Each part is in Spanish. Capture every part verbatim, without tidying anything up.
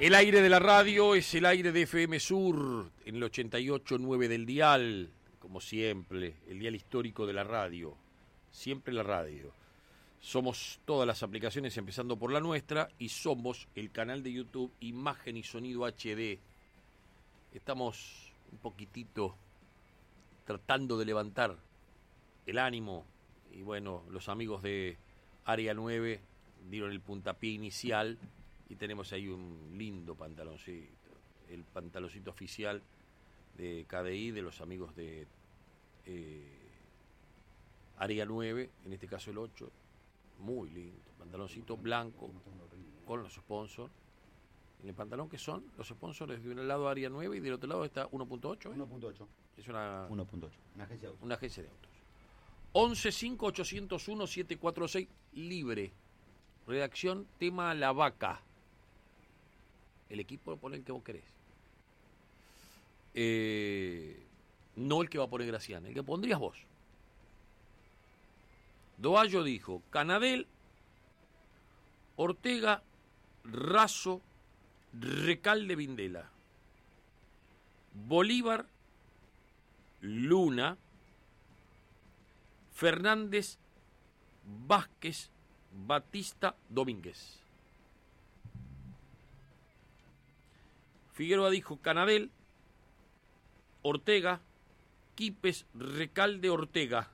El aire de la radio es el aire de F M Sur, en el ochenta y ocho punto nueve del dial, como siempre, el dial histórico de la radio, siempre la radio. Somos todas las aplicaciones, empezando por la nuestra, y somos el canal de YouTube Imagen y Sonido H D. Estamos un poquitito tratando de levantar el ánimo, y bueno, los amigos de Área nueve dieron el puntapié inicial, y tenemos ahí un lindo pantaloncito, el pantaloncito oficial de K D I, de los amigos de eh, Área nueve, en este caso el ocho, muy lindo, pantaloncito blanco con los sponsors. En el pantalón, que son los sponsors, de un lado Área nueve y del otro lado está uno punto ocho. ¿eh? uno punto ocho. Es una, uno punto ocho. Una agencia de autos. Una agencia de autos. once cinco ocho cero uno siete cuatro seis, libre. Redacción, tema La Vaca. El equipo lo pone el que vos querés. Eh, no el que va a poner Gracián, el que pondrías vos. Doallo dijo: Canadel, Ortega, Razo, Recalde, Vindela, Bolívar, Luna, Fernández, Vázquez, Batista, Domínguez. Figueroa dijo: Canadel, Ortega, Quipes, Recalde, Ortega,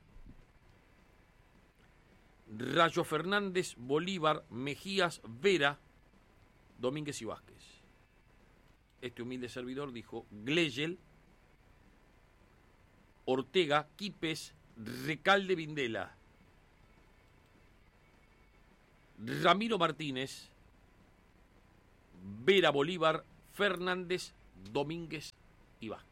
Rayo Fernández, Bolívar, Mejías, Vera, Domínguez y Vázquez. Este humilde servidor dijo: Gleyel, Ortega, Quipes, Recalde, Vindela, Ramiro Martínez, Vera, Bolívar, Fernández, Domínguez y Vázquez.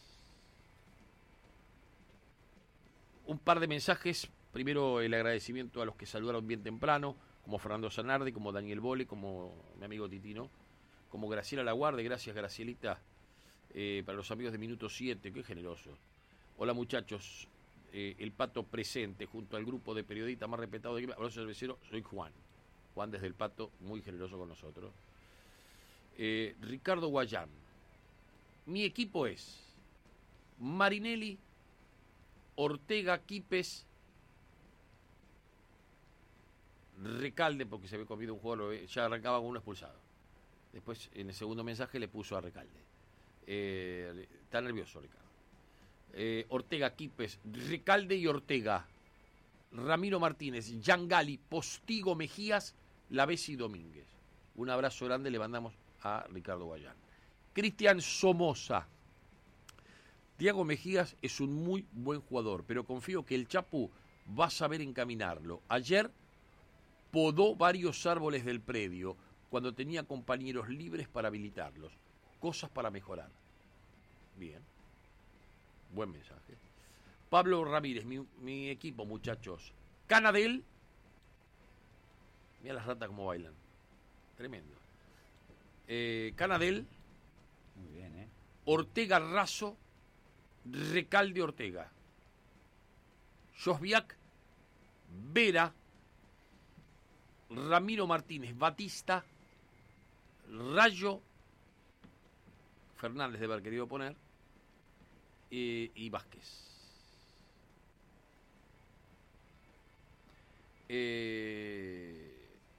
Un par de mensajes. Primero, el agradecimiento a los que saludaron bien temprano, como Fernando Zanardi, como Daniel Bole, como mi amigo Titino, como Graciela Laguarde. Gracias, Gracielita, eh, para los amigos de Minuto siete, qué generoso. Hola, muchachos, eh, el Pato presente, junto al grupo de periodistas más respetados de Abrazo Cervecero. Soy Juan. Juan desde el Pato, muy generoso con nosotros. Eh, Ricardo Guayán. Mi equipo es Marinelli, Ortega, Quipes, Recalde, porque se había comido un jugador, ya arrancaba con uno expulsado. Después, en el segundo mensaje, le puso a Recalde. Eh, está nervioso, Ricardo. Eh, Ortega, Quipes, Recalde y Ortega. Ramiro Martínez, Yangali, Postigo, Mejías, Lavesi y Domínguez. Un abrazo grande le mandamos a Ricardo Guayán. Cristian Somoza. Tiago Mejías es un muy buen jugador, pero confío que el Chapu va a saber encaminarlo. Ayer podó varios árboles del predio cuando tenía compañeros libres para habilitarlos. Cosas para mejorar. Bien. Buen mensaje. Pablo Ramírez, mi, mi equipo, muchachos. Canadel. Mira las ratas cómo bailan. Tremendo. Eh, Canadel. Muy bien, ¿eh? Ortega, Razo, Recalde, Ortega. Josviak, Vera, Ramiro Martínez, Batista, Rayo, Fernández debe haber querido poner, eh, y Vázquez. Eh,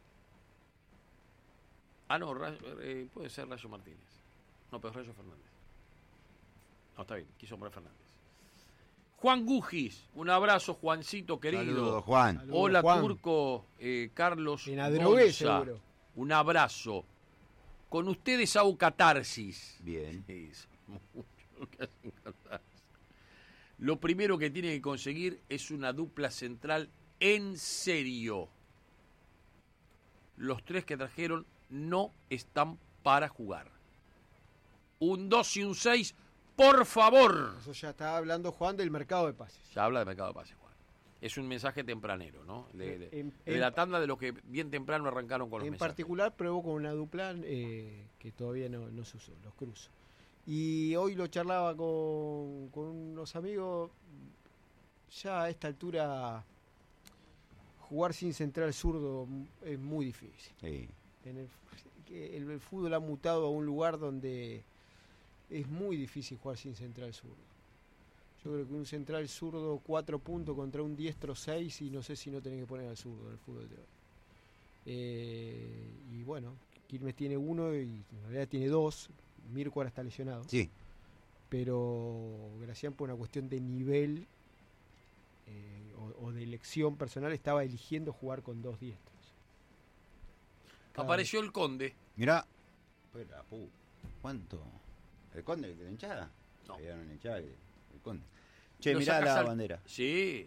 ah, no, Rayo, eh, puede ser Rayo Martínez. No, pero es Rayo Fernández. No, está bien, quiso poner Fernández. Juan Gugis, un abrazo, Juancito querido. Saludos, Juan. Saludos, Hola, Juan. Turco, eh, Carlos En Adrogué, Gonza. seguro. Un abrazo. Con ustedes hago catarsis. Bien. Es mucho lo que hacen catarsis. Lo primero que tiene que conseguir es una dupla central en serio. Los tres que trajeron no están para jugar. Un dos y un seis, por favor. Eso ya está hablando Juan del mercado de pases. Ya habla de mercado de pases, Juan. Es un mensaje tempranero, ¿no? De, de- En- de en- la tanda de los que bien temprano arrancaron con los En mensajes. particular probó con una dupla eh, que todavía no, no se usó, los cruzos. Y hoy lo charlaba con, con unos amigos. Ya a esta altura jugar sin central zurdo es muy difícil. Sí. En el, que el, el fútbol ha mutado a un lugar donde es muy difícil jugar sin central zurdo. Yo creo que un central zurdo cuatro puntos contra un diestro seis y no sé si no tenés que poner al zurdo en el fútbol de hoy. Eh, y bueno, Quilmes tiene uno y en realidad tiene dos. Mirko ahora está lesionado. Sí. Pero Gracián, por una cuestión de nivel eh, o, o de elección personal, estaba eligiendo jugar con dos diestros. Claro. Apareció el Conde. Mirá. Espera, pu, ¿cuánto? ¿El Conde el de la hinchada? No. Había una hinchada que- el Conde. Che, Lo mirá sacás la al- bandera. Sí.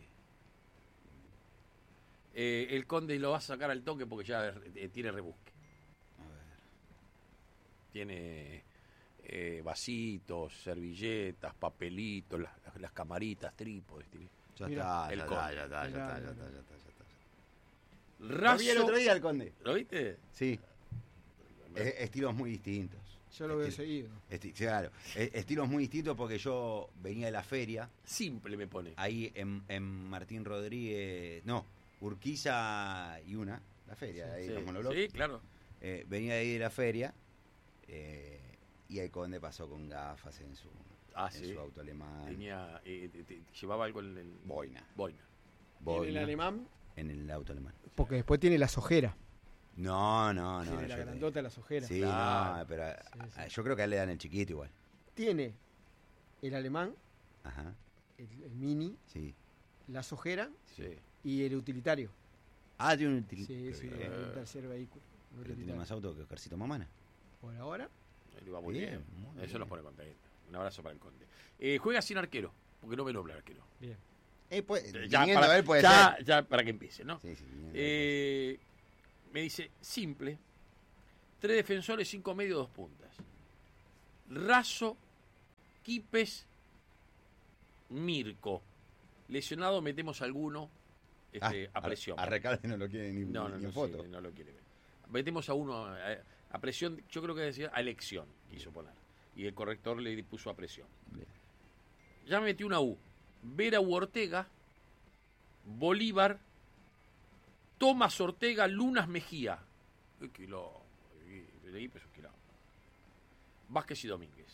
Eh, el Conde lo va a sacar al toque porque ya eh, tiene rebusque. A ver. Tiene eh, vasitos, servilletas, papelitos, las, las- las camaritas, trípodes. Tiene. Ya Mira, está, el ya Conde. está, ya está, ya Mirá, está, ya mirá. está, ya está, ya está. Lo Raso. vi el otro día el Conde. ¿Lo viste? Sí. Es- estilos muy distintos. Yo lo veo Esti- seguido. esti- claro, e- estilos muy distintos porque yo venía de la feria, Simple me pone. ahí en, en Martín Rodríguez, no, Urquiza y una, la feria, ahí Sí, los monologues. sí, claro. Eh, venía de ahí de la feria eh, y el Conde pasó con gafas en su, Ah, en sí. su auto alemán. Tenía, eh, te- te- llevaba algo en el... Boina. Boina. En el Boina, alemán, en el auto alemán. porque después tiene las ojeras. No, no, no. tiene la yo te- grandota de las ojeras. Sí, Claro. no, pero Sí, sí. a- yo creo que a él le dan el chiquito igual. Tiene el alemán, Ajá, el, el mini, sí. las ojeras Sí. y el utilitario. Ah, tiene un util- Sí, sí, Pero, un tercer vehículo. un pero tiene utilitario. más auto que Oscarcito Mamana. Por ahora, Le va muy Bien, bien. muy Eso bien. nos pone contento. Un abrazo para el Conde. Eh, juega sin arquero, porque no me nombra arquero. bien. Eh, pues, Ya, viniendo para, a él puede ya, ser. ya para que empiece, ¿no? Sí, sí, viniendo a él Eh, me dice, simple. Tres defensores, cinco medios, dos puntas. Raso, Quipes, Mirko. Lesionado metemos alguno puede este, ser. Ah, a presión. A, a Recalde no lo quiere ni, no, no, ni no, en foto. sí, no lo quiere ver. Metemos a uno a, a presión, yo creo que decía a elección, quiso poner. Y el corrector le puso a presión. Bien. Ya me metí una U. Vera u Ortega, Bolívar, Tomás Ortega, Lunas Mejía. Qué quilombo. Leí, pero es un quilombo. Vázquez y Domínguez.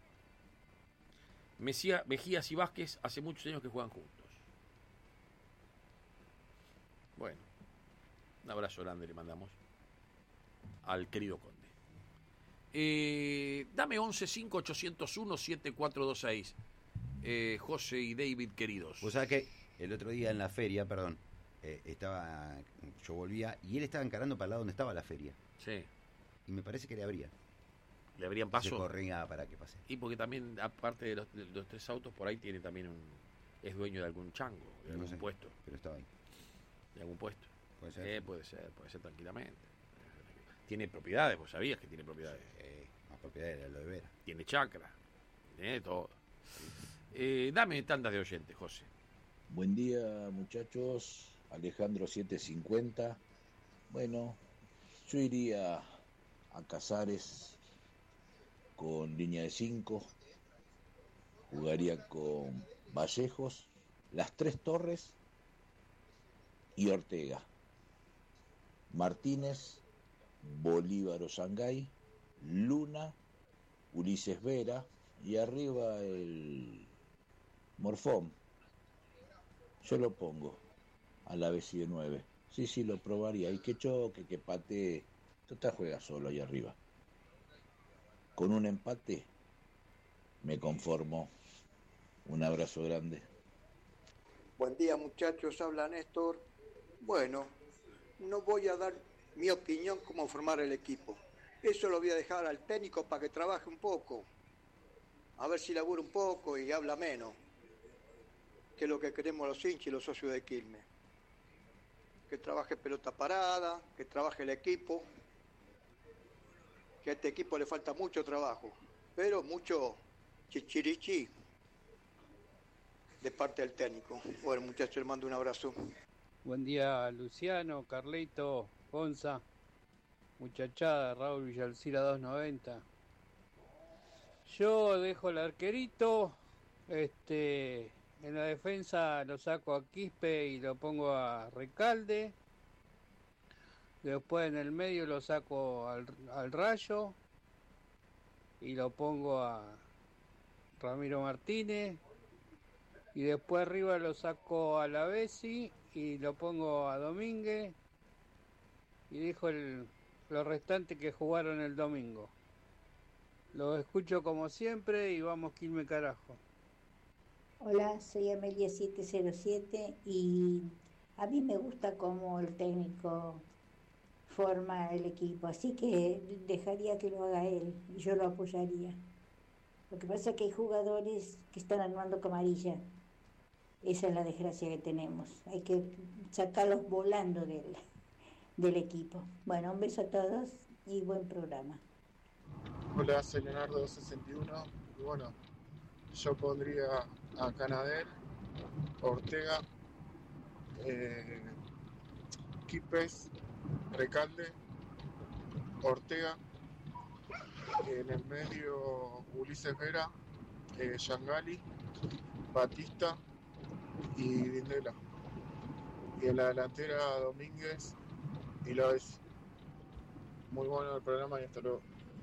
Mesía, Mejías y Vázquez hace muchos años que juegan juntos. Bueno, un abrazo grande le mandamos al querido Conde. Eh, dame once cinco ochocientos uno siete cuatro dos seis. Eh, José y David queridos. Vos sabés que el otro día en la feria, perdón, eh, estaba, yo volvía y él estaba encarando para el lado donde estaba la feria. Sí, Y me parece que le abría. le abrían Se paso. corría para que pase. Y porque también, aparte de los, de los tres autos, por ahí tiene también un. Es dueño de algún chango, de No algún sé. puesto. Pero estaba ahí. De algún puesto. Puede ser. Eh, puede ser, puede ser tranquilamente. Tiene propiedades, vos sabías que tiene propiedades. Eh, más propiedad era lo de Vera. Tiene chacra, tiene todo. Eh, dame tandas de oyentes, José. Buen día, muchachos. Alejandro setecientos cincuenta. Bueno, yo iría a Casares con línea de cinco. Jugaría con Vallejos, Las Tres Torres y Ortega. Martínez, Bolívar o Sangay, Luna, Ulises Vera y arriba el Morfón. Yo lo pongo a la vez y de nueve. Sí, sí, lo probaría. Y que choque, que patee. Total juega solo ahí arriba. Con un empate me conformo. Un abrazo grande. Buen día muchachos, habla Néstor. Bueno, no voy a dar mi opinión cómo formar el equipo. Eso lo voy a dejar al técnico para que trabaje un poco. A ver si labura un poco y habla menos. Que es lo que queremos los hinchas y los socios de Quilmes. Que trabaje pelota parada, que trabaje el equipo. Que a este equipo le falta mucho trabajo, pero mucho chichirichi de parte del técnico. Bueno, muchachos, les mando un abrazo. Buen día, Luciano, Carlito, Gonza, muchachada, Raúl Villalcira doscientos noventa. Yo dejo el arquerito, este, en la defensa lo saco a Quispe y lo pongo a Recalde. Después en el medio lo saco al, al Rayo y lo pongo a Ramiro Martínez. Y después arriba lo saco a la Bessi y lo pongo a Domínguez. Y dejo el, los restantes que jugaron el domingo. Los escucho como siempre y vamos Quilmes carajo. Hola, soy Amelia siete cero siete y a mí me gusta cómo el técnico forma el equipo, así que dejaría que lo haga él y yo lo apoyaría. Lo que pasa es que hay jugadores que están armando camarilla. Esa es la desgracia que tenemos. Hay que sacarlos volando del, del equipo. Bueno, un beso a todos y buen programa. Hola, soy Leonardo sesenta y uno. Y bueno, yo pondría a Canadel, Ortega, eh, Quipes, Recalde, Ortega, en el medio Ulises Vera, eh, Yangali, Batista y Dindela. Y en la delantera Domínguez y la vez. Muy bueno el programa y hasta luego.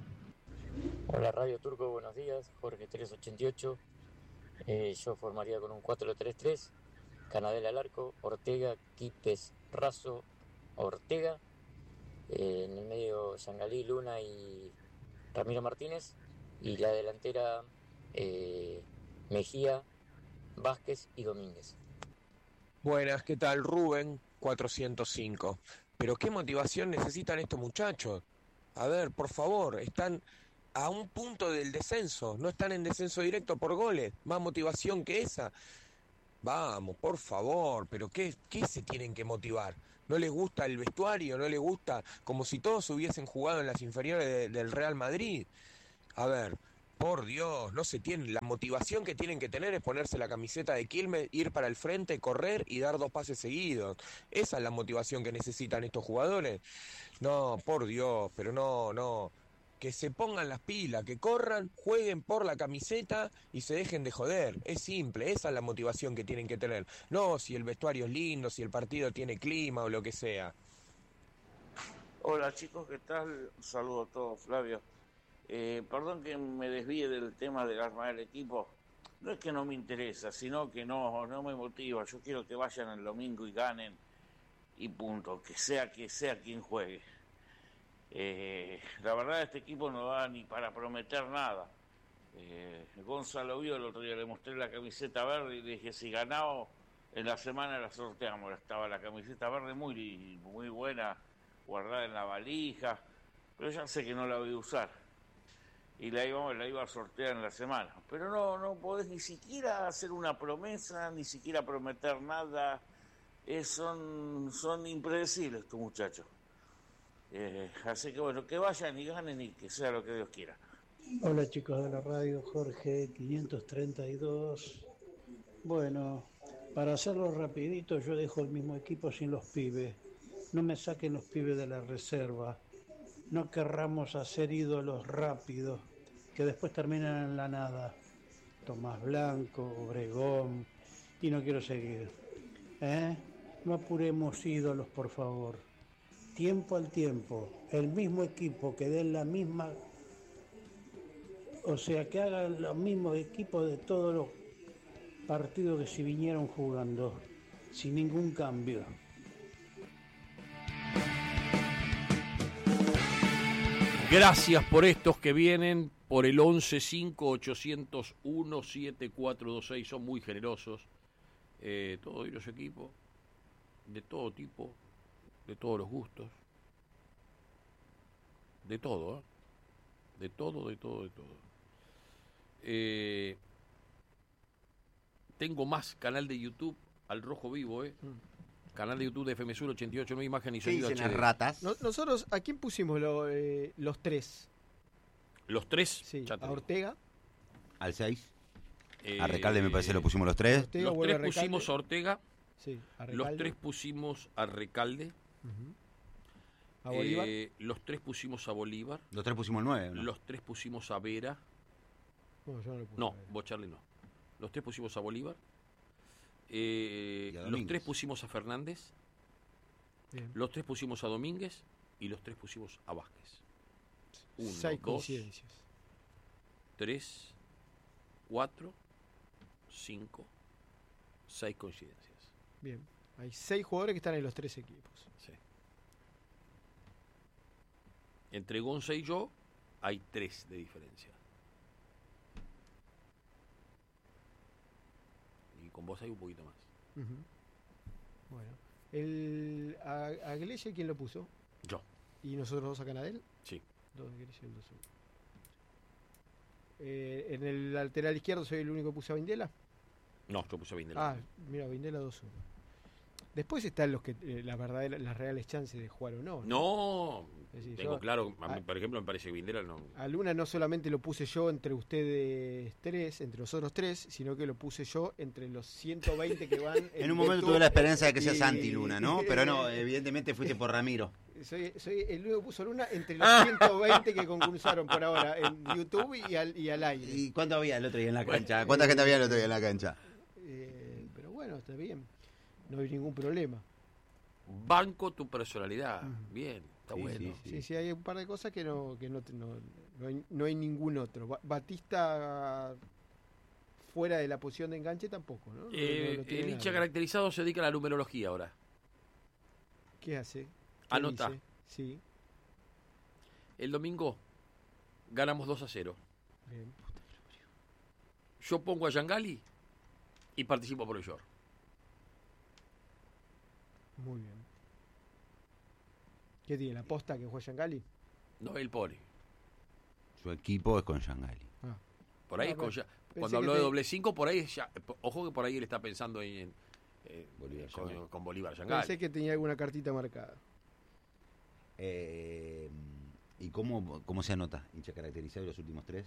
Hola Radio Turco, buenos días, Jorge tres ochenta y ocho. Eh, yo formaría con un cuatro tres tres, Canadel al arco, Ortega, Quipes, Razo, Ortega, eh, en el medio Yangalí, Luna y Ramiro Martínez, y la delantera eh, Mejía, Vázquez y Domínguez. Buenas, ¿qué tal? Rubén cuatrocientos cinco. Pero ¿qué motivación necesitan estos muchachos? A ver, por favor, están a un punto del descenso, no están en descenso directo por goles, más motivación que esa. Vamos, por favor, pero ¿qué, qué se tienen que motivar? ¿No les gusta el vestuario? ¿No les gusta? Como si todos hubiesen jugado en las inferiores de, del Real Madrid. A ver, por Dios, no se tienen, la motivación que tienen que tener es ponerse la camiseta de Quilmes, ir para el frente, correr y dar dos pases seguidos. Esa es la motivación que necesitan estos jugadores. No, por Dios, pero no, no. Que se pongan las pilas, que corran, jueguen por la camiseta y se dejen de joder. Es simple, esa es la motivación que tienen que tener. No si el vestuario es lindo, si el partido tiene clima o lo que sea. Hola chicos, ¿qué tal? Un saludo a todos, Flavio. Eh, perdón que me desvíe del tema del arma del equipo. No es que no me interesa, sino que no, no me motiva. Yo quiero que vayan el domingo y ganen y punto, que sea que sea quien juegue. Eh, la verdad este equipo no da ni para prometer nada. Eh, Gonzalo vio el otro día, le mostré la camiseta verde y le dije si ganaba en la semana la sorteamos. Estaba la camiseta verde muy, muy buena, guardada en la valija, pero ya sé que no la voy a usar y la iba, la iba a sortear en la semana. Pero no, no podés ni siquiera hacer una promesa, ni siquiera prometer nada. Eh, son, son impredecibles estos muchachos. Eh, así que bueno, que vayan y ganen y que sea lo que Dios quiera. Hola chicos de la radio, Jorge quinientos treinta y dos. Bueno, para hacerlo rapidito, yo dejo el mismo equipo sin los pibes. No me saquen los pibes de la reserva. No querramos hacer ídolos rápidos que después terminan en la nada. Tomás Blanco, Obregón, y no quiero seguir. ¿Eh? No apuremos ídolos, por favor. Tiempo al tiempo, el mismo equipo que den la misma, o sea, que hagan los mismos equipos de todos los partidos que se vinieron jugando, sin ningún cambio. Gracias por estos que vienen por el once cinco ochocientos uno siete cuatro dos seis, son muy generosos, eh, todos los equipos, de todo tipo, de todos los gustos, de todo, ¿eh? de todo, de todo, de todo. Eh, tengo más canal de YouTube al rojo vivo, ¿eh? Mm. Canal de YouTube de F M Sur ochenta y ocho, no hay imagen ni sonido. ¿Qué dicen las ratas? No, nosotros, ¿a quién pusimos lo, eh, los tres? ¿Los tres? Sí, a Ortega. Al seis. Eh, a Recalde me parece lo pusimos los tres. Ortega, los tres pusimos a Ortega. Sí, a los tres pusimos a Recalde. Uh-huh. ¿A Bolívar? Eh, los tres pusimos a Bolívar. Los tres pusimos el nueve, ¿no? Los tres pusimos a Vera. No, yo no, le puse no vos Charlie no. Los tres pusimos a Bolívar. Eh, a los tres pusimos a Fernández. Bien. Los tres pusimos a Domínguez y los tres pusimos a Vázquez. Uno, Seis dos, coincidencias. tres, cuatro, cinco, seis coincidencias. Bien. Hay seis jugadores que están en los tres equipos. Sí. Entre Gonza y yo hay tres de diferencia. Y con vos hay un poquito más. Uh-huh. Bueno. El, a, a Glesser, ¿quién lo puso? Yo. ¿Y nosotros dos a Canadel? Sí. Dos de Glesser, dos uno. Eh, en el lateral izquierdo soy el único que puse a Vindela. No, yo puse a Vindela. Ah, mira, Vindela dos uno. Después están los que eh, la verdad, las reales chances de jugar o no. No, Es decir, tengo yo- claro, a mí, a- por ejemplo, me parece que Vindela no. A Luna no solamente lo puse yo entre ustedes tres, entre nosotros tres, sino que lo puse yo entre los ciento veinte que van. En un momento YouTube tuve la esperanza de que seas y- anti-Luna, ¿no? Pero no, evidentemente fuiste por Ramiro. Soy, soy el único que puso Luna entre los ciento veinte que concursaron por ahora en YouTube y al, y al aire. ¿Y cuánto había el otro día en la cancha? ¿Cuánta gente había el otro día en la cancha? Eh, pero bueno, está bien. No hay ningún problema. Banco tu personalidad. Bien, está Sí, bueno. sí, Sí, sí, hay un par de cosas que no, que no, no, no hay, no hay ningún otro. Ba- Batista fuera de la posición de enganche tampoco, ¿no? No- Eh, no lo tiene el hincha nadie. caracterizado se dedica a la numerología ahora. ¿Qué hace? ¿Qué Anota. dice? Sí. El domingo ganamos dos a cero. Bien. Yo pongo a Yangali y participo por el short. Muy bien. ¿Qué tiene? ¿La posta que juega Yangali? No, él pone. Su equipo es con Yangali. Ah. Por ahí Ah, es con bueno. ya- Pensé cuando que habló te- de doble cinco, por ahí es ya, ojo que por ahí él está pensando en, eh, Bolívar con, Yangali. con Bolívar Yangali. Pensé que tenía alguna cartita marcada. Eh, ¿Y cómo, cómo se anota? ¿Hincha caracterizado y los últimos tres?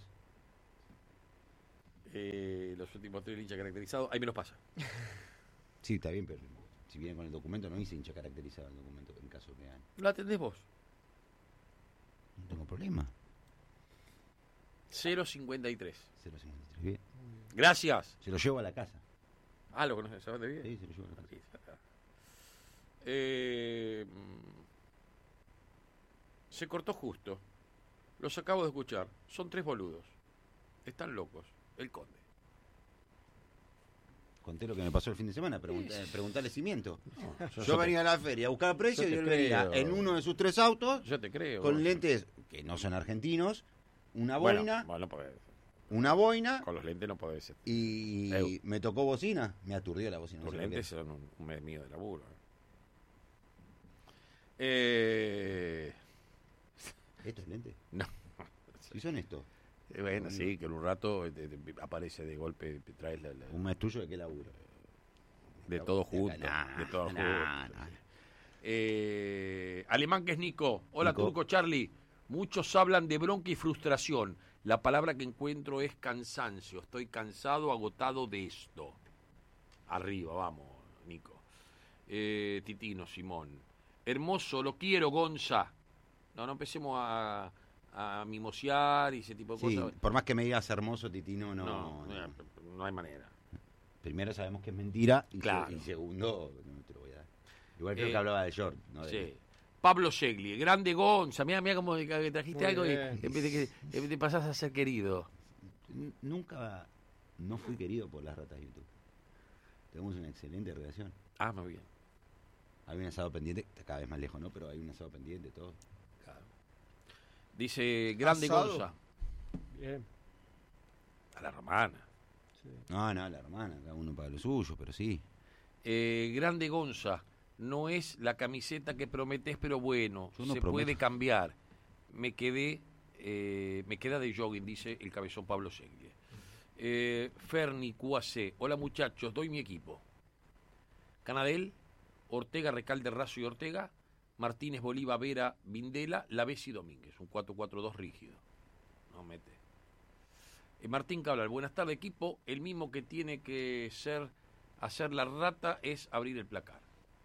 Eh, los últimos tres hinchas caracterizados, ahí me los pasa. Sí, está bien, pero si viene con el documento, no dice hincha caracterizado el documento en caso que gane. ¿Lo atendés vos? No tengo problema. cero cincuenta y tres. cero cincuenta y tres, bien. Gracias. Se lo llevo a la casa. Ah, ¿lo conoces? ¿Sabes de bien? Sí, se lo llevo a la casa. Sí, ya está. Eh, mm, se cortó justo. Los acabo de escuchar. Son tres boludos. Están locos. El Conde. Conté lo que me pasó el fin de semana, pregunta, preguntale Cimiento. yo- yo yo venía te- a la feria a buscar precios yo y te él venía creo. en uno de sus tres autos Yo te creo. con lentes que no son argentinos, una Bueno, boina, bueno, no podés. una boina Con los lentes no podés. y Eu. me tocó bocina. Me aturdió la bocina. no Los sé por qué. lentes son un, un mes mío de laburo. Eh, ¿Estos lentes? no. ¿Sí son estos? Eh, Bueno, sí, que en un rato eh, de- de- aparece de golpe, te traes la, la- ¿Un mes tuyo de qué laburo? de todo junto. Nah, de todo nah, junto. nah. Eh, Alemán que es Nico. Hola, Nico. Turco Charlie. Muchos hablan de bronca y frustración. La palabra que encuentro es cansancio. Estoy cansado, agotado de esto. Arriba, vamos, Nico. Eh, Titino, Simón. Hermoso, lo quiero, Gonza. No, no empecemos a, a mimosear y ese tipo de Sí, cosas. por más que me digas hermoso, Titino, no. No, no. no, no hay manera. Primero sabemos que es mentira y, Claro. se- y segundo, no te lo voy a dar. Igual creo Eh, que hablaba de short, ¿no? De- Sí. Pablo Segli, grande Gonza. Mira, mira cómo que trajiste Muy algo y bien. en vez de que en vez de pasás a ser querido. N- Nunca no fui querido por las ratas de YouTube. Tenemos una excelente relación. Ah, muy bien. Hay un asado pendiente, está cada vez más lejos, ¿no? Pero hay un asado pendiente, todo. Dice grande Asado. Gonza. Bien. A la romana. Sí. No, no, la hermana, cada uno paga lo suyo, pero sí. Eh, grande Gonza. No es la camiseta que prometes, pero bueno, Yo no se prometo. puede cambiar. Me quedé, eh, me queda de jogging, dice el cabezón Pablo Segli. Eh, Ferni Q A C. Hola muchachos, doy mi equipo. Canadel, Ortega, Recalde, Razo y Ortega, Martínez, Bolívar, Vera, Vindela, Lavesi y Domínguez. Un cuatro cuatro dos rígido. No mete. Eh, Martín Cabral, buenas tardes equipo. El mismo que tiene que ser hacer la rata es abrir el placar.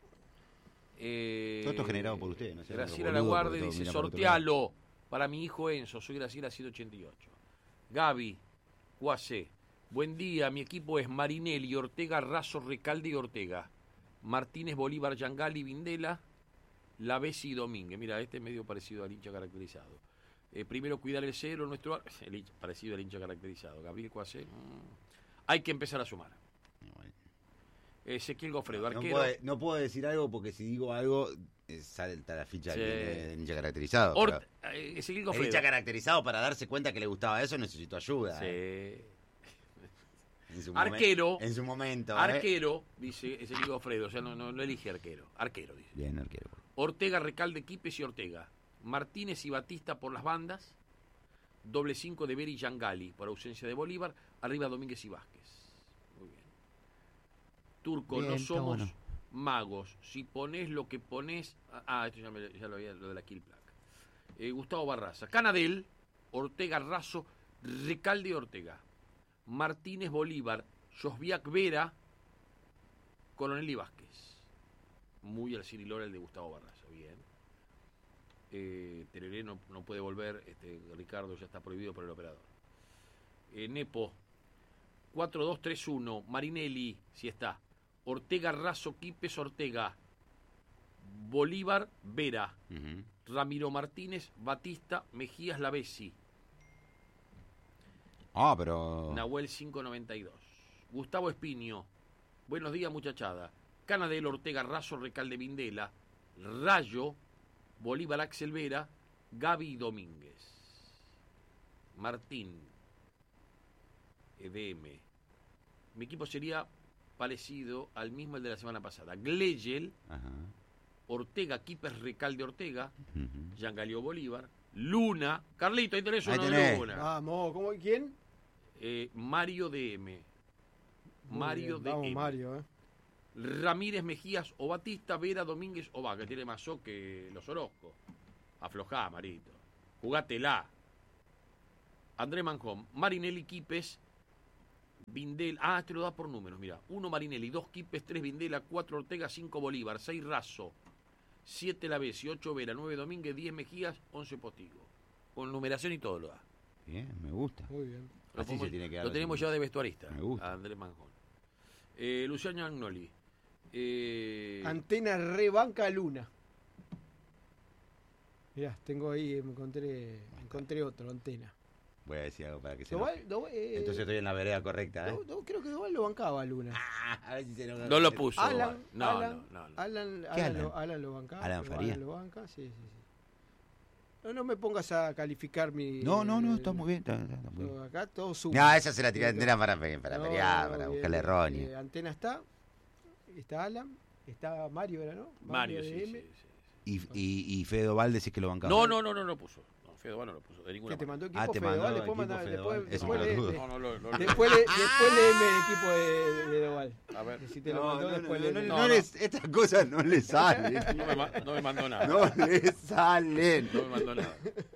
Eh, Todo esto generado por ustedes, ¿no? Graciela Boludo, Laguarde porque todo dice, mira por otro sortealo para mi hijo Enzo. Soy Graciela ciento ochenta y ocho. Gaby, Cuacé. Buen día, mi equipo es Marinelli, Ortega, Razo, Recalde y Ortega. Martínez, Bolívar, Yangali, Vindela. La Bessi y Domínguez. Mira, este es medio parecido al hincha caracterizado. Eh, primero cuidar el cero, nuestro ar- el hincha, parecido al hincha caracterizado. Gabriel Coacé. Mm. Hay que empezar a sumar. Ezequiel Gofredo, No arquero. puedo, no puedo decir algo porque si digo algo eh, salta la ficha Sí. del del hincha caracterizado. Or- pero eh, Ezequiel el Gofredo. hincha caracterizado para darse cuenta que le gustaba eso necesitó ayuda. Sí. eh. En su Arquero. momen- en su momento. ¿eh? Arquero, dice Ezequiel Gofredo. O sea, no, no, no elige arquero. Arquero, dice. Bien, arquero. Ortega, Recalde, Quipes y Ortega. Martínez y Batista por las bandas. Doble cinco de Beri y Yangali por ausencia de Bolívar. Arriba Domínguez y Vázquez. Muy bien. Turco, Bien, no está somos bueno. magos. Si pones lo que pones... Ah, esto ya, me- ya lo había, lo de la Kill Plaque. Eh, Gustavo Barraza. Canadel, Ortega, Razo, Recalde y Ortega. Martínez, Bolívar, Josviak, Vera, Coronel y Vázquez. Muy al Cirilora el de Gustavo Barraza. Bien. Eh, Tereré no, no puede volver. Este, Ricardo ya está prohibido por el operador. Eh, Nepo. cuatro dos tres uno. Marinelli, si está. Ortega, Razo, Quipes, Ortega. Bolívar, Vera. Ujú. Ramiro Martínez, Batista, Mejías, Lavesi. Ah, pero. Nahuel cinco noventa y dos. Gustavo Espiño. Buenos días, muchachada. Canadel, Ortega, Razo, Recalde, Vindela. Rayo, Bolívar, Axel Vera, Gaby Domínguez. Martín, E D M. Mi equipo sería parecido al mismo el de la semana pasada. Gleyel, Ajá. Ortega, Quipes, Recalde, Ortega. Ujú. Giangalio Bolívar. Luna. Carlito, ahí tenés Ahí uno de tenés. Luna. Vamos, ¿cómo? ¿Quién? Eh, Mario D M. Muy Mario bien, D Vamos, M. Mario, ¿eh? Ramírez, Mejías o Batista, Vera, Domínguez o Vaca, que tiene más so que los Orozco. Aflojá, Marito. Jugátela. André Manjón, Marinelli, Quipes, Vindel. Ah, te lo da por números, mira. Uno Marinelli, dos Quipes, tres Vindela, cuatro Ortega, cinco Bolívar, seis Razo, siete Lavesi, ocho Vera, nueve Domínguez, diez Mejías, once Postigo. Con numeración y todo lo da. Bien, me gusta. Muy bien. Lo, Así podemos- se tiene que dar lo la tenemos selección. ya de vestuarista. Me gusta. a Andrés Manjón. Eh, Luciano Agnoli. Eh, Antena rebanca Luna. Mirá, tengo ahí, encontré, encontré otro, Antena. Voy a decir algo para que se Doval, enoje. Doval, eh, Entonces estoy en la vereda correcta, ¿eh? Do- Do- creo que Doval lo bancaba a Luna. A ver si se enoja. no lo puso. Alan, no, Alan, no, no, no. Alan, ¿Qué Alan, Alan? Lo, Alan lo bancaba. ¿Alan pero Faría? Alan lo banca, sí, sí, sí. No, no me pongas a calificar mi... No, no, no, está muy bien. Está, está- está muy Todo bien. acá todo suma. No, esa se la tiré a Antena para, para No, pelear, no, para bien, buscarle bien. erróneo. Eh, Antena está, está Alan, está Mario, ¿era, no? Mario, sí, D sí, M. sí, sí. Y, y, y Fede Doval decís que lo bancaba. No, no, no, no lo puso. No, Fedoval no lo puso. De ninguna Que te manera. mandó equipo Ah, te Fedeval, mandó después, equipo manda- Fedeval. después, Es un después, le- pelotudo. de- No, no, lo- lo- después, le, después leeme el equipo de, de Doval. A ver. Si te lo No, mandó, no, no, después no, leeme. no, No, no no. les- estas cosas no le salen. No me, ma- no me mandó nada. No le salen. No me mandó nada.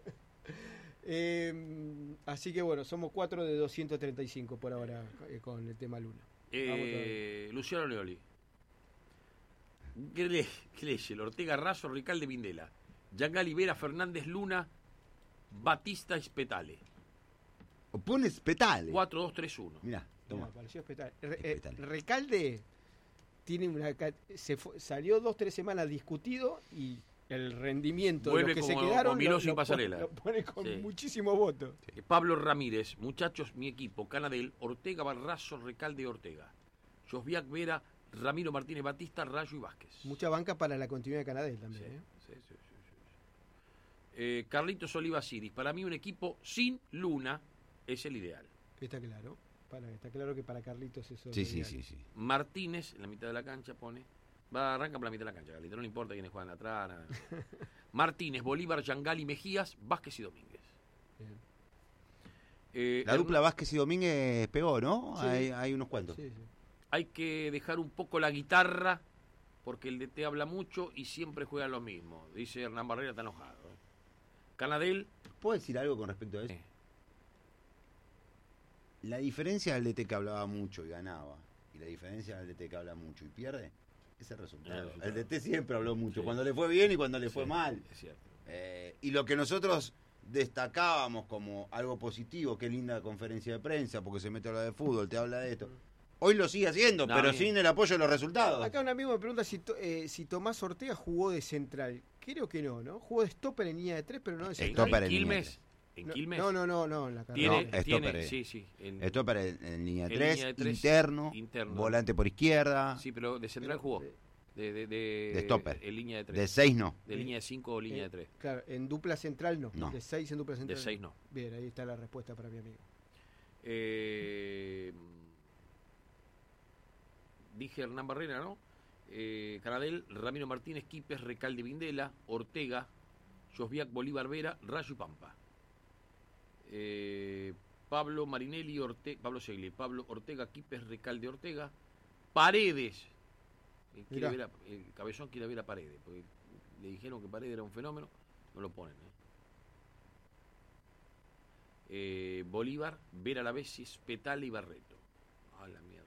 Eh, así que bueno, somos cuatro de doscientos treinta y cinco por ahora eh, con el tema Luna. Eh, Luciano Leoli. Gleyel, Ortega, Razo, Ricalde, Vindela. Yangali, Vera, Fernández, Luna, Batista, Spetale. O pones petales. cuatro dos tres uno. Mirá, toma. Me pareció espectacular. Re- eh, Espectacular. Recalde tiene una ca- se fue- salió dos tres semanas discutido y el rendimiento de Vuelve los que como- se quedaron como Milossi lo, y Pasarela. Lo pone con Sí. muchísimo voto. Eh, Pablo Ramírez, muchachos, mi equipo, Canadel, Ortega, Barrazo, Recalde y Ortega. Josviak, Vera, Ramiro Martínez Batista, Rayo y Vázquez. Mucha banca para la continuidad de Canadá también. Sí, ¿eh? sí, sí, sí, sí, sí. Eh, Carlitos Oliva Siris, para mí un equipo sin Luna es el ideal. Está claro. Para, está claro que para Carlitos eso es Sí, lo sí, ideal. sí, sí. Martínez, en la mitad de la cancha, pone. Va, arranca por la mitad de la cancha, Carlitos, no le importa quiénes juegan atrás. Nada. Martínez, Bolívar, Yangali, Mejías, Vázquez y Domínguez. Bien. Eh, La Hern- dupla Vázquez y Domínguez pegó, ¿no? Sí. Hay, hay unos cuantos. Sí, sí. Hay que dejar un poco la guitarra porque el D T habla mucho y siempre juega lo mismo. Dice Hernán Barrera, está enojado. ¿eh? Canadel, ¿Puedo decir algo con respecto a eso? eh, La diferencia del D T que hablaba mucho y ganaba, y la diferencia del D T que habla mucho y pierde, es el resultado. El resultado. El D T siempre habló mucho, Sí. cuando le fue bien y cuando le fue sí, mal. es cierto. Eh, y lo que nosotros destacábamos como algo positivo, qué linda conferencia de prensa, porque se mete a hablar de fútbol, te habla de esto. Hoy lo sigue haciendo, No, pero bien. sin el apoyo de los resultados. Acá un amigo me pregunta si, to- eh, si Tomás Ortega jugó de central. Creo que no, ¿no? Jugó de stopper en línea de tres, pero no de En, central. Stopper en en línea de Quilmes. En No, Quilmes. No, no, no, no, en la carrera. Tiene, No, tiene, stopper, eh. sí, sí. En, Stopper en, en línea en tres, línea de tres, interno, interno. volante por izquierda. Sí, pero de central Pero, jugó. eh, De, de, de, De stopper. En línea de tres. De seis no. De línea de cinco o línea Eh, de tres. Claro, en dupla central no. No. De seis en dupla central. De seis no. Bien, ahí está la respuesta para mi amigo. Eh, dije Hernán Barrera, ¿no? Eh, Canadel, Ramiro Martínez, Quipes, Recalde Vindela, Ortega, Josviac, Bolívar Vera, Rayo y Pampa. Eh, Pablo Marinelli, Orte, Pablo Segli, Pablo Ortega, Quipes, Recalde, Ortega, Paredes. Eh, quiere Mirá. ver a- el Cabezón quiere ver a Paredes, porque le dijeron que Paredes era un fenómeno, no lo ponen. ¿eh? Eh, Bolívar, Vera Lavesis, Petale y Barreto. A la mierda.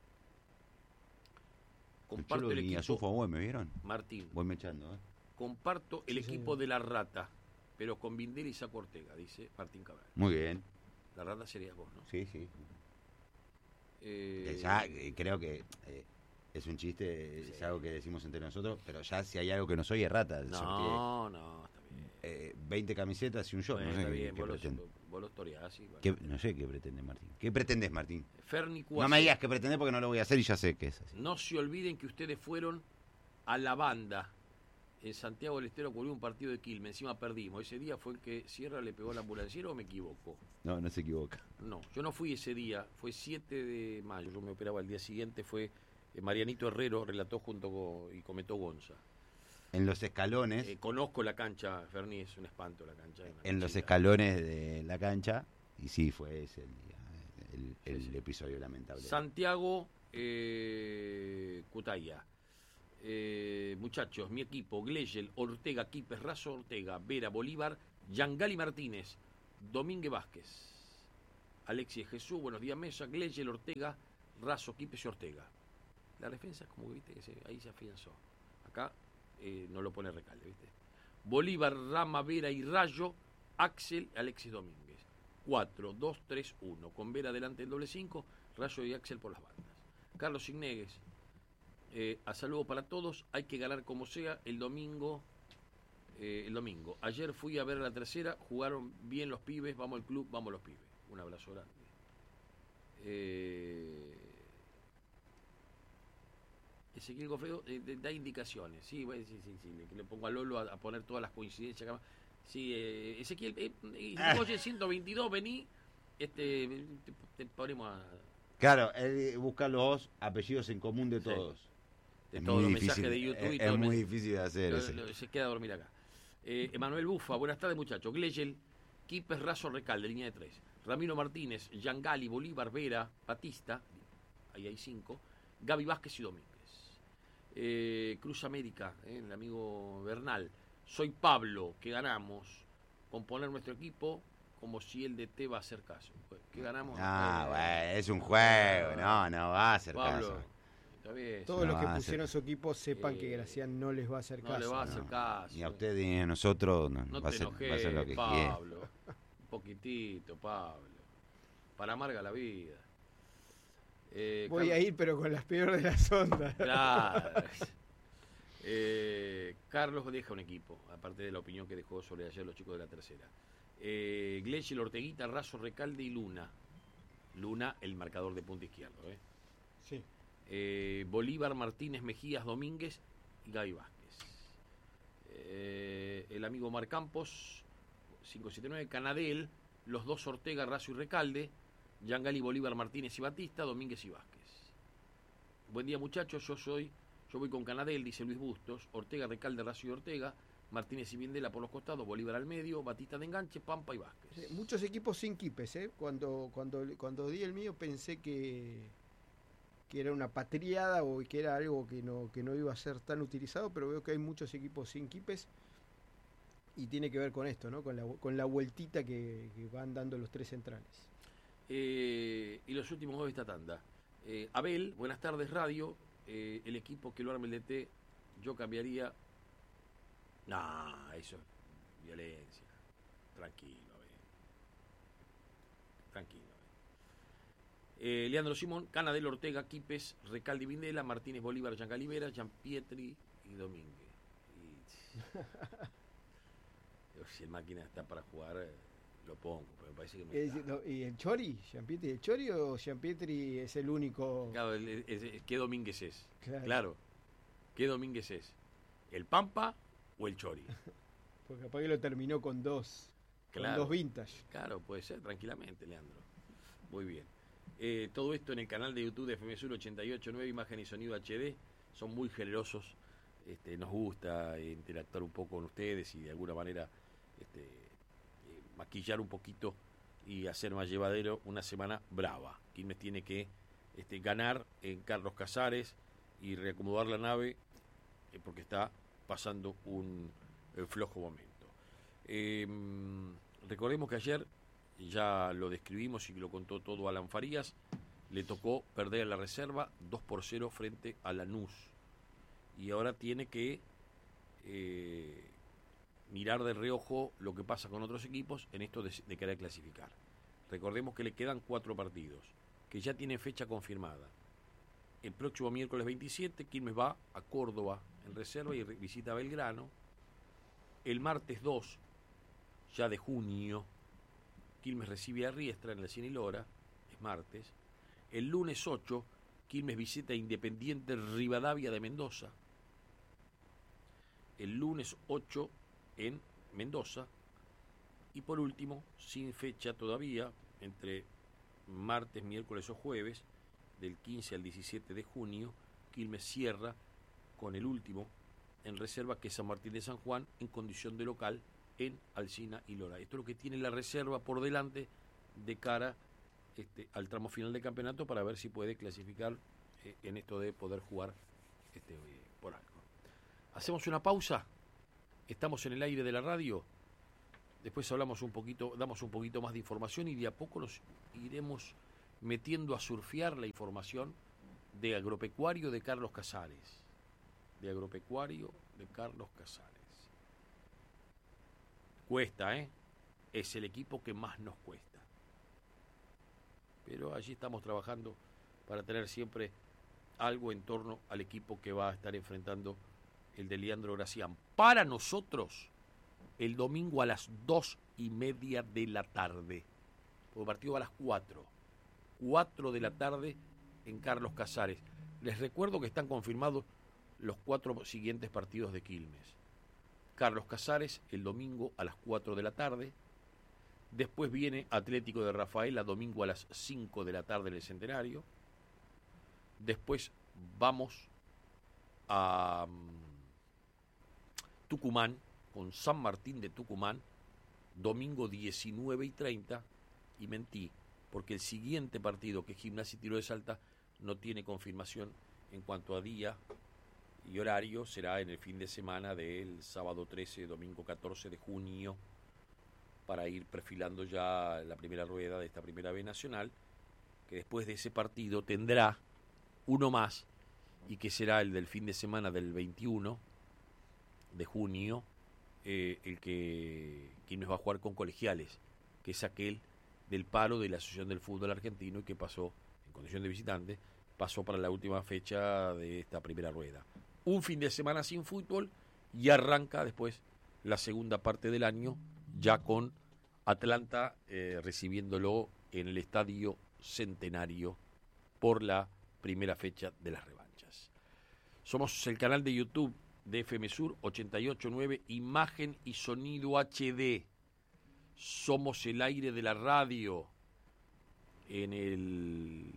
Comparto Cholo el ni equipo. Azufo, vos, ¿me vieron? Martín. Voy mechando, ¿eh? Comparto el Sí, equipo señor. de la rata, pero con Vindela y Saco Ortega, dice Martín Cabral. Muy bien. La rata sería vos, ¿no? Sí, sí. Eh, Que ya eh, creo que eh, es un chiste, Sí. es algo que decimos entre nosotros, pero ya si hay algo que no soy es rata. Sorteé, no, no, está bien. eh, veinte camisetas y un short. Bueno, no sé está qué, bien, qué vos, pretende. lo, vos lo toreás, sí, bueno. ¿Qué- no sé qué pretende Martín. ¿Qué pretendes, Martín? Ferni No Cuasi. me digas qué pretendés porque no lo voy a hacer y ya sé que es así. No se olviden que ustedes fueron a la banda. En Santiago del Estero ocurrió un partido de Quilmes, encima perdimos. Ese día fue el que Sierra le pegó al ambulanciero, o me equivoco. No, no se equivoca. No, yo no fui ese día, fue siete de mayo, yo me operaba el día siguiente, fue eh, Marianito Herrero, relató junto con, y comentó Gonza. En los escalones, Eh, conozco la cancha, Ferni, es un espanto la cancha. es una en los canchita. escalones de la cancha, y sí, fue ese el día, el, el Sí, sí. episodio lamentable. Santiago eh, Cutaya. Eh, muchachos, mi equipo, Gleyel, Ortega, Quipes, Razo, Ortega, Vera, Bolívar, Yangali Martínez, Domínguez Vázquez, Alexis Jesús, buenos días Mesa, Gleyel, Ortega, Razo, Quipes y Ortega. La defensa es como que viste que se- ahí se afianzó. Acá eh, no lo pone Recalde, ¿viste? Bolívar, Rama, Vera y Rayo, Axel, Alexis Domínguez. cuatro, dos, tres, uno. Con Vera delante del doble cinco, Rayo y Axel por las bandas. Carlos Ignegues, eh, a saludo para todos, hay que ganar como sea el domingo. eh, el domingo. Ayer fui a ver a la tercera, jugaron bien los pibes, vamos al club, vamos los pibes. Un abrazo grande. Eh, Ezequiel Gofredo eh, de- da indicaciones, sí, bueno, sí, sí, sí, le, le pongo a Lolo a, a poner todas las coincidencias. acá. Sí, eh, Ezequiel, eh, eh, Ah. oye, ciento veintidós, vení, este, te, te ponemos a... Claro, él busca los apellidos en común de Sí. todos. De Es todos muy los difícil, mensajes de YouTube y es, todo. es muy me- difícil de hacer lo- ese. lo- se queda a dormir acá. Eh, Emanuel Bufa, buenas tardes muchachos. Gleyel, Quipes, Razo, Recalde, línea de tres. Ramiro Martínez, Yangali, Bolívar, Vera, Batista, ahí hay cinco. Gaby Vázquez y Domínguez. Eh, Cruz América, eh, el amigo Bernal. Soy Pablo, que ganamos. Componer nuestro equipo como si el D T va a hacer caso. ¿Qué ganamos? Ah, Eh, bueno, es un juego, no, no va a hacer Pablo, caso. está bien. Todos No los que va a pusieron hacer- su equipo sepan que Eh, Gracián no les va a hacer no caso. le va a hacer No, caso. Ni a usted ni a nosotros no, No va, a te ser, enojes, va a hacer lo que quiera. Pablo. Un poquitito, Pablo. Para amarga la vida. Eh, Voy Carlos- a ir, pero con las peores de las ondas. Claro. Eh, Carlos deja un equipo, aparte de la opinión que dejó sobre ayer los chicos de la tercera. Eh, Glechel, Orteguita, Razo, Recalde y Luna. Luna, el marcador de punta izquierdo. ¿eh? Sí. Eh, Bolívar, Martínez, Mejías, Domínguez y Gaby Vázquez. Eh, el amigo Mar Campos, cinco siete nueve, Canadel, los dos Ortega, Razo y Recalde, Yangali, Bolívar, Martínez y Batista, Domínguez y Vázquez. Buen día muchachos, yo soy, yo voy con Canadel, dice Luis Bustos, Ortega, Recalde, Razo y Ortega, Martínez y Viendela por los costados, Bolívar al medio, Batista de enganche, Pampa y Vázquez. Sí, muchos equipos sin Quipes, ¿eh? Cuando, cuando, cuando di el mío pensé que, que era una patriada o que era algo que no, que no iba a ser tan utilizado, pero veo que hay muchos equipos sin Quipes y tiene que ver con esto, ¿no? Con la, con la vueltita que, que van dando los tres centrales. Eh, y los últimos dos de esta tanda. Eh, Abel, buenas tardes radio, eh, el equipo que lo arme el D T, yo cambiaría... No, eso es violencia. Tranquilo, Abel. Tranquilo, Abel. Eh, Leandro Simón, Canadel, Ortega, Quipes, Recalde y Vindela, Martínez, Bolívar, Giangalivera, Gianpietri y Domínguez. Y, Si el Máquina está para jugar, eh, lo pongo, pero me parece que no Es- está. no, ¿Y el Chori? ¿Gianpietri el Chori o Gianpietri es el único? Claro, el- el- el- ¿qué Domínguez es? Claro. Claro. ¿Qué Domínguez es? ¿El Pampa o el Chori? Porque capaz que lo terminó con dos, Claro. con dos vintage. Claro, puede ser, tranquilamente, Leandro. Muy bien. Eh, todo esto en el canal de YouTube de F M Sur ochenta y ocho punto nueve, imagen y sonido H D. Son muy generosos. Este, nos gusta interactuar un poco con ustedes y de alguna manera este, eh, maquillar un poquito y hacer más llevadero una semana brava. Quilmes tiene que este, ganar en Carlos Casares y reacomodar la nave eh, porque está pasando un eh, flojo momento. Eh, recordemos que ayer ya lo describimos y lo contó todo Alan Farías. Le tocó perder la reserva dos por cero frente a Lanús. Y ahora tiene que eh, mirar de reojo lo que pasa con otros equipos en esto de, de querer clasificar. Recordemos que le quedan cuatro partidos, que ya tienen fecha confirmada. El próximo miércoles veintisiete, Quilmes va a Córdoba en reserva y visita Belgrano. El martes dos, ya de junio, Quilmes recibe a Riestra en la Cien y Lora, es martes. El lunes ocho, Quilmes visita a Independiente Rivadavia de Mendoza. El lunes ocho en Mendoza. Y por último, sin fecha todavía, entre martes, miércoles o jueves, del quince al diecisiete de junio, Quilmes cierra con el último en reserva, que es San Martín de San Juan, en condición de local en Alsina y Lora. Esto es lo que tiene la reserva por delante de cara este, al tramo final del campeonato para ver si puede clasificar eh, en esto de poder jugar este, eh, por algo. Hacemos una pausa, estamos en el aire de la radio, después hablamos un poquito, damos un poquito más de información y de a poco nos iremos metiendo a surfear la información de Agropecuario de Carlos Casares. De Agropecuario de Carlos Casares. Cuesta, ¿eh? Es el equipo que más nos cuesta. Pero allí estamos trabajando para tener siempre algo en torno al equipo que va a estar enfrentando el de Leandro Gracián. Para nosotros, el domingo a las dos y media de la tarde. Porque el partido va a las cuatro. Cuatro de la tarde en Carlos Casares. Les recuerdo que están confirmados los cuatro siguientes partidos de Quilmes. Carlos Casares el domingo a las cuatro de la tarde. Después viene Atlético de Rafaela, domingo a las cinco de la tarde en el Centenario. Después vamos a um, Tucumán, con San Martín de Tucumán, domingo diecinueve y treinta. Y mentí, porque el siguiente partido, que es Gimnasia y Tiro de Salta, no tiene confirmación en cuanto a día y horario. Será en el fin de semana del sábado trece, domingo catorce de junio, para ir perfilando ya la primera rueda de esta primera B nacional, que después de ese partido tendrá uno más, y que será el del fin de semana del veintiuno de junio, eh, el que Quilmes va a jugar con Colegiales, que es aquel del paro de la Asociación del Fútbol Argentino y que pasó, en condición de visitante, pasó para la última fecha de esta primera rueda. Un fin de semana sin fútbol y arranca después la segunda parte del año, ya con Atlanta eh, recibiéndolo en el Estadio Centenario por la primera fecha de las revanchas. Somos el canal de YouTube de F M Sur ochenta y ocho punto nueve, imagen y sonido H D. Somos el aire de la radio en el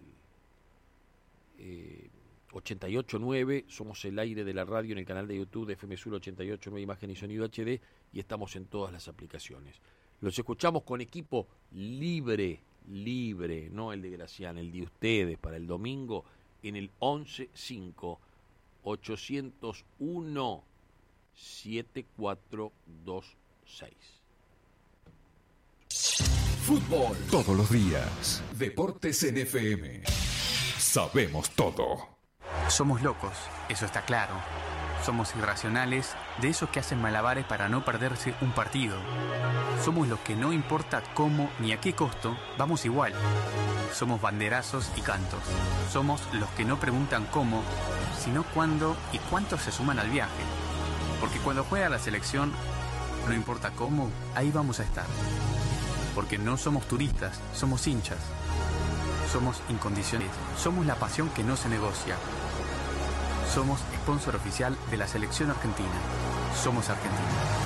eh, ochenta y ocho punto nueve, somos el aire de la radio en el canal de YouTube de F M Sur ochenta y ocho punto nueve, imagen y sonido H D, y estamos en todas las aplicaciones. Los escuchamos con equipo libre, libre, no el de Gracián, el de ustedes, para el domingo en el once cinco ochocientos uno siete cuatro dos seis. Fútbol todos los días. Deportes en F M. Sabemos todo. Somos locos, eso está claro. Somos irracionales, de esos que hacen malabares para no perderse un partido. Somos los que no importa cómo ni a qué costo, vamos igual. Somos banderazos y cantos. Somos los que no preguntan cómo, sino cuándo y cuántos se suman al viaje. Porque cuando juega la selección, no importa cómo, ahí vamos a estar. Porque no somos turistas, somos hinchas. Somos incondicionales. Somos la pasión que no se negocia. Somos sponsor oficial de la selección argentina. Somos Argentina.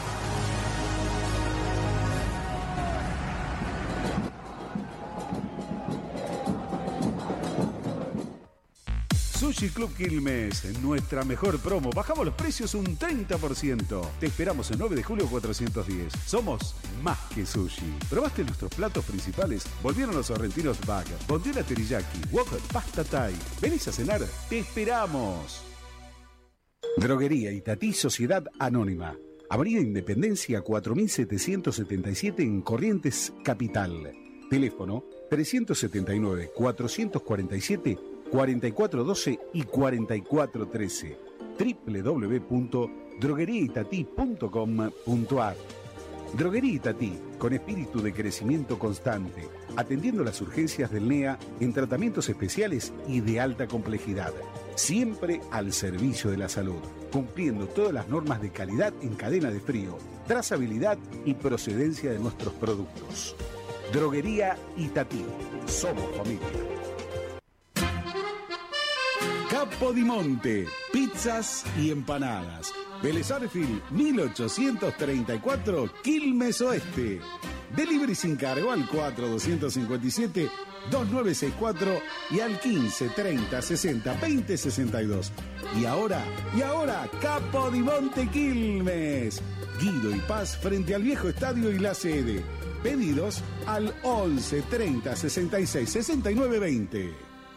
Sushi Club Quilmes, nuestra mejor promo. Bajamos los precios un treinta por ciento. Te esperamos en nueve de julio cuatrocientos diez. Somos más que sushi. ¿Probaste nuestros platos principales? Volvieron los sorrentinos bag, bondiola teriyaki, wok, pasta thai. ¿Venís a cenar? ¡Te esperamos! Droguería Itatí Sociedad Anónima. Avenida Independencia cuatro mil setecientos setenta y siete en Corrientes, Capital. Teléfono trescientos setenta y nueve, cuatrocientos cuarenta y siete, cuarenta y cuatro doce y cuarenta y cuatro trece. doble u doble u doble u punto droguería itatí punto com punto a r. Droguería Itatí, con espíritu de crecimiento constante, atendiendo las urgencias del N E A en tratamientos especiales y de alta complejidad. Siempre al servicio de la salud, cumpliendo todas las normas de calidad en cadena de frío, trazabilidad y procedencia de nuestros productos. Droguería Itatí. Somos familia. Capodimonte, pizzas y empanadas. Vélez Arfield, mil ochocientos treinta y cuatro, Quilmes Oeste. Delivery sin cargo al cuatro doscientos cincuenta y siete, veintinueve sesenta y cuatro y al quince treinta sesenta veinte sesenta y dos. Y ahora, y ahora, Capodimonte Quilmes. Guido y Paz frente al viejo estadio y la sede. Pedidos al once treinta sesenta y seis sesenta y nueve veinte.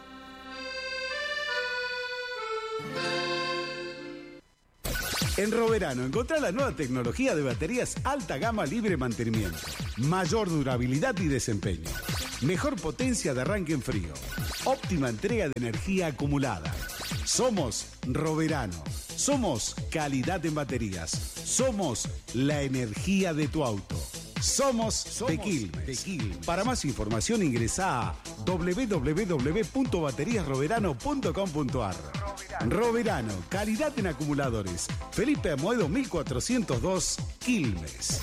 En Roverano encontrá la nueva tecnología de baterías alta gama libre mantenimiento, mayor durabilidad y desempeño, mejor potencia de arranque en frío, óptima entrega de energía acumulada. Somos Roverano, somos calidad en baterías, somos la energía de tu auto. Somos, Somos de Quilmes. Quilmes. Para más información ingresa a doble u doble u doble u punto baterías roverano punto com punto a r. Roverano, calidad en acumuladores. Felipe Amoedo mil cuatrocientos dos, Quilmes.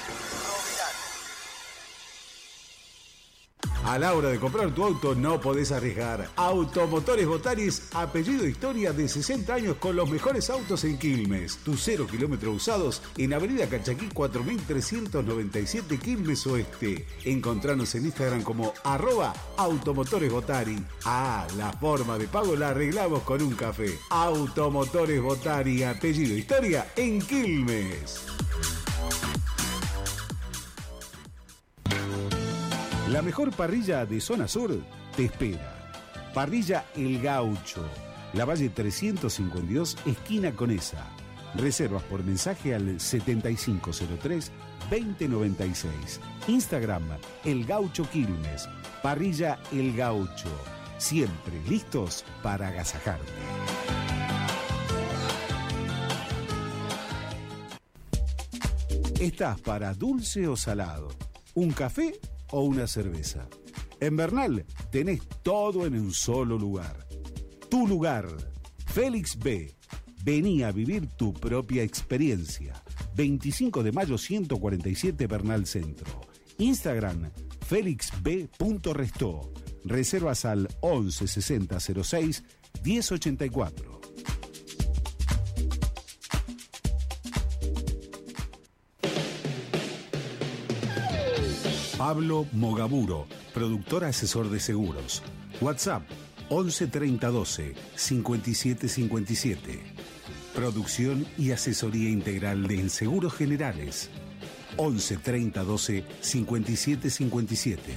A la hora de comprar tu auto no podés arriesgar. Automotores Botaris, apellido historia de sesenta años con los mejores autos en Quilmes. Tus cero kilómetros usados en Avenida Cachaquí cuatro mil trescientos noventa y siete, Quilmes Oeste. Encontranos en Instagram como arroba Automotores Botari. Ah, la forma de pago la arreglamos con un café. Automotores Botari, apellido historia en Quilmes. La mejor parrilla de zona sur te espera. Parrilla El Gaucho, La Valle trescientos cincuenta y dos, esquina Conesa. Reservas por mensaje al setenta y cinco cero tres, veinte noventa y seis. Instagram El Gaucho Quilmes. Parrilla El Gaucho. Siempre listos para agasajarte. ¿Estás para dulce o salado? ¿Un café o una cerveza? En Bernal tenés todo en un solo lugar. Tu lugar, Félix B. Vení a vivir tu propia experiencia. veinticinco de mayo ciento cuarenta y siete, Bernal Centro. Instagram, félix b punto restó. Reservas al once sesenta cero seis diez ochenta y cuatro. Pablo Mogaburo, productor asesor de seguros. WhatsApp once treinta doce cincuenta y siete cincuenta y siete. Producción y asesoría integral de Seguros Generales. once treinta doce cincuenta y siete cincuenta y siete.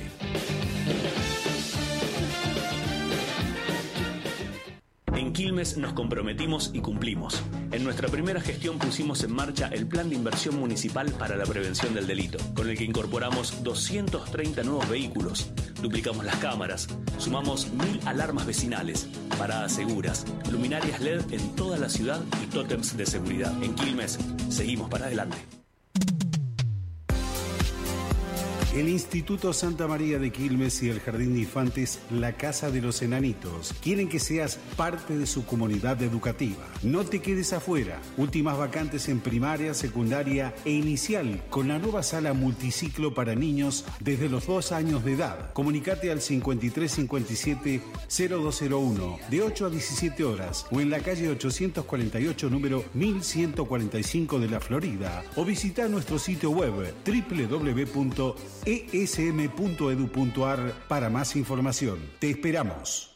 En Quilmes nos comprometimos y cumplimos. En nuestra primera gestión pusimos en marcha el Plan de Inversión Municipal para la Prevención del Delito, con el que incorporamos doscientos treinta nuevos vehículos, duplicamos las cámaras, sumamos mil alarmas vecinales, paradas seguras, luminarias L E D en toda la ciudad y tótems de seguridad. En Quilmes, seguimos para adelante. El Instituto Santa María de Quilmes y el Jardín de Infantes La Casa de los Enanitos quieren que seas parte de su comunidad educativa. No te quedes afuera. Últimas vacantes en primaria, secundaria e inicial con la nueva sala multiciclo para niños desde los dos años de edad. Comunicate al cincuenta y tres cincuenta y siete cero dos cero uno de ocho a diecisiete horas o en la calle ochocientos cuarenta y ocho número mil ciento cuarenta y cinco de la Florida o visita nuestro sitio web doble u doble u doble u punto e s m punto edu punto a r para más información. Te esperamos.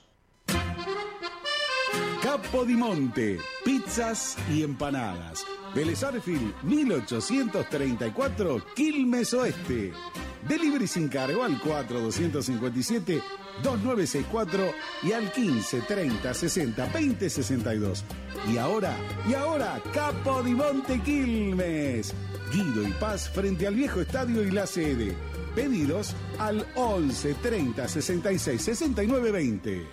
Capodimonte, pizzas y empanadas. Vélez Arfield, mil ochocientos treinta y cuatro, Quilmes Oeste. Delivery sin cargo al cuatro dos cinco siete dos nueve seis cuatro y al quince treinta sesenta veinte sesenta y dos. Y ahora, y ahora, Capodimonte Quilmes. Guido y Paz frente al viejo estadio y la sede. Pedidos al once treinta sesenta y seis sesenta y nueve veinte.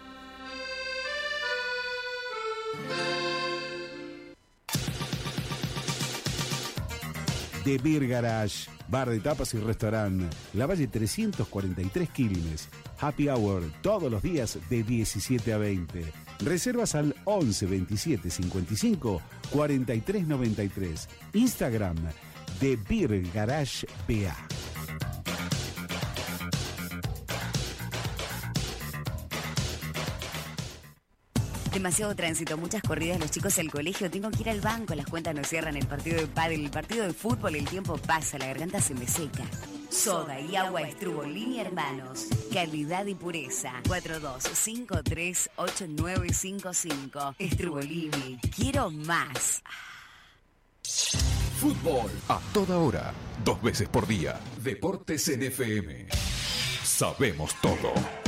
The Beer Garage, bar de tapas y restaurante, La Valle trescientos cuarenta y tres Quilmes. Happy Hour todos los días de diecisiete a veinte. Reservas al once veintisiete cincuenta y cinco cuarenta y tres noventa y tres. Instagram The Beer Garage B A. Demasiado tránsito, muchas corridas, los chicos al colegio, tengo que ir al banco, las cuentas no cierran, el partido de pádel, el partido de fútbol, el tiempo pasa, la garganta se me seca. Soda y agua Estrubolini Hermanos, calidad y pureza. cuatro dos cinco tres ocho nueve cinco cinco. Estrubolini, quiero más. Fútbol a toda hora, dos veces por día. Deportes en F M. Sabemos todo.